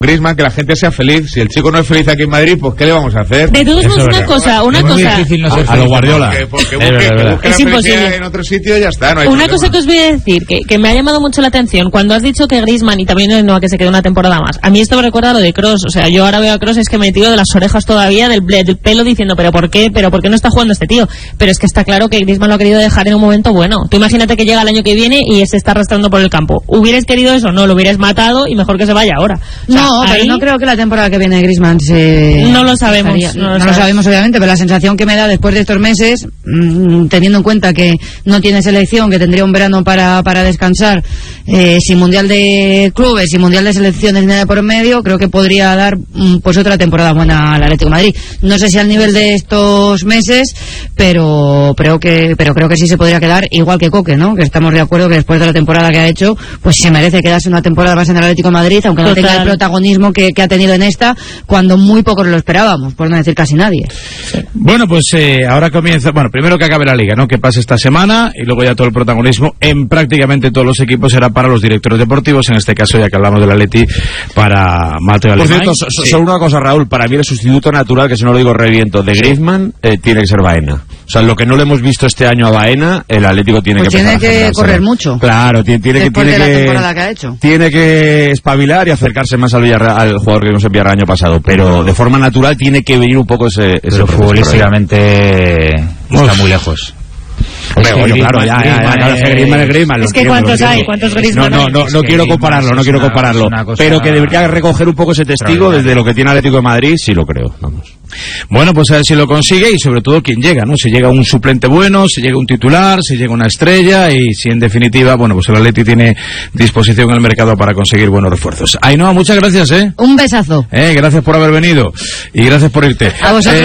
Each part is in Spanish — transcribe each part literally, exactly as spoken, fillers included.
Griezmann, que la gente sea feliz. Si el chico no es feliz aquí en Madrid, pues ¿qué le vamos a hacer? De todos modos, una cosa, una cosa. No a, a los Guardiola. Porque, porque busque, es que busque es la imposible. En otro sitio y ya está. No hay una problema. cosa que os voy a decir, que, que me ha llamado mucho la atención, cuando has dicho que Griezmann, y también no, que se quede una temporada más. A mí esto me recuerda a lo de Kroos. O sea, yo ahora veo a Kroos es que me tiro de las orejas todavía, del, del pelo, diciendo, pero ¿por qué? ¿Pero por qué no está jugando este tío? Pero es que está claro que Griezmann lo ha querido dejar en un momento bueno. Tú imagínate que llega el año que viene y se está arrastrando por el campo. ¿Hubieras querido eso? No, lo hubieras matado y mejor que se vaya ahora. O sea, no, ahí... pero no creo que la temporada que viene Griezmann se... No lo sabemos. Estaría, no lo, no lo sabemos, obviamente, pero la sensación que me da después de estos meses, mmm, teniendo en cuenta que no tiene selección, que tendría un verano para, para descansar, eh, sin Mundial de Clubes, sin Mundial de Selecciones ni nada por medio, creo que podría dar mmm, pues otra temporada buena al Atlético de Madrid. No sé si al nivel de estos meses, pero, pero, que, pero creo que sí se podría quedar, igual que Coque, ¿no? Que estamos de acuerdo que después de la temporada que ha hecho, pues se merece quedarse una temporada más en el Atlético de Madrid, aunque no Total. tenga el protagonismo que, que ha tenido en esta, cuando muy pocos lo esperábamos, por no decir casi nadie. Bueno, pues eh, ahora comienza, bueno, primero que acabe la Liga, ¿no? Que pase esta semana y luego ya todo el protagonismo en prácticamente todos los equipos será para los directores deportivos, en este caso ya que hablamos del Atleti, para Mateo Alemán. Por cierto, so, sí. solo una cosa, Raúl, para mí el sustituto natural, que si no lo digo reviento, de Griezmann eh, tiene que ser Baena. O sea, lo que no le hemos visto este año a Baena, el Atlético tiene pues que tiene empezar que a correr mucho. Claro, tiene, tiene después que... de tiene la que, temporada que ha hecho. Tiene que espabilar y acercarse más al, Villarreal, al jugador que nos envió el año pasado, pero de forma natural tiene que venir un poco ese... ese pero futbolísticamente está muy lejos. Hombre, bueno, claro, ya, ya, ya, claro, es que Griezmann es Griezmann. Es que ¿cuántos hay? ¿Cuántos Griezmann No, no, no, no quiero compararlo, no quiero compararlo. Pero que debería recoger un poco ese testigo desde lo que tiene Atlético de Madrid, sí lo creo, vamos. Bueno, pues a ver si lo consigue y sobre todo quién llega, ¿no? Si llega un suplente bueno, si llega un titular, si llega una estrella y si en definitiva, bueno, pues el Atleti tiene disposición en el mercado para conseguir buenos refuerzos. Ainhoa, muchas gracias, ¿eh? Un besazo. Eh, gracias por haber venido y gracias por irte. A vosotros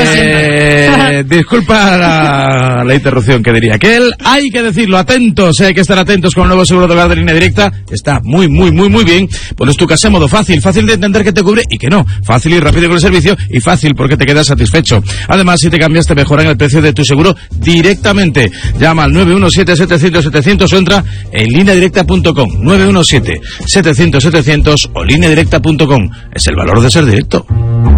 eh, disculpa la, la interrupción que diría que él, hay que decirlo, atentos, eh, hay que estar atentos con el nuevo seguro de hogar de Línea Directa, está muy, muy, muy, muy bien. Pones tu casa en modo fácil, fácil de entender que te cubre y que no, fácil y rápido con el servicio y fácil porque te quedas satisfecho. Además, si te cambias te mejoran el precio de tu seguro directamente. Llama al nueve uno siete, setecientos, setecientos o entra en línea directa punto com. nueve uno siete, setecientos, setecientos o línea directa punto com. Es el valor de ser directo.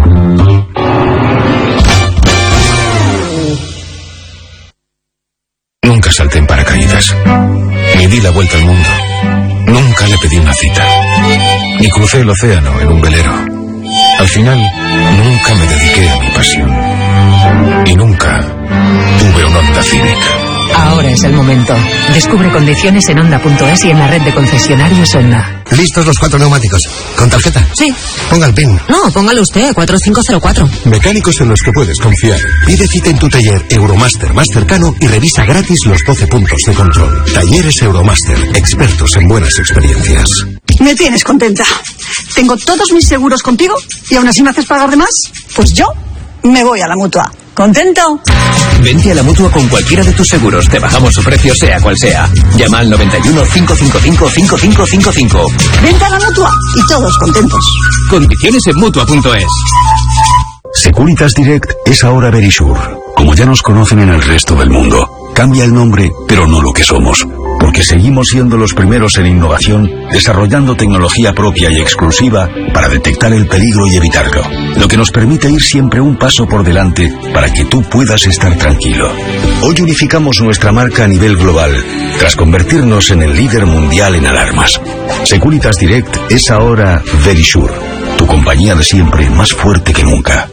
Nunca salté en paracaídas, ni di la vuelta al mundo, nunca le pedí una cita, ni crucé el océano en un velero. Al final, nunca me dediqué a mi pasión, y nunca tuve un Honda Civic. Ahora es el momento. Descubre condiciones en Honda punto es y en la red de concesionarios Honda. ¿Listos los cuatro neumáticos? ¿Con tarjeta? Sí. Ponga el PIN. No, póngalo usted, cuatro cinco cero cuatro. Mecánicos en los que puedes confiar. Pide cita en tu taller Euromaster más cercano y revisa gratis los doce puntos de control. Talleres Euromaster, expertos en buenas experiencias. Me tienes contenta. Tengo todos mis seguros contigo y aún así me haces pagar de más. Pues yo me voy a la Mutua. ¿Contento? Vente a la Mutua con cualquiera de tus seguros. Te bajamos su precio sea cual sea. Llama al noventa y uno, cinco cinco cinco, cinco cinco cinco cinco. Vente a la Mutua y todos contentos. Condiciones en Mutua punto es. Securitas Direct es ahora Verisure, como ya nos conocen en el resto del mundo. Cambia el nombre, pero no lo que somos, porque seguimos siendo los primeros en innovación, desarrollando tecnología propia y exclusiva para detectar el peligro y evitarlo, lo que nos permite ir siempre un paso por delante para que tú puedas estar tranquilo. Hoy unificamos nuestra marca a nivel global, tras convertirnos en el líder mundial en alarmas. Securitas Direct es ahora Verisure, tu compañía de siempre más fuerte que nunca.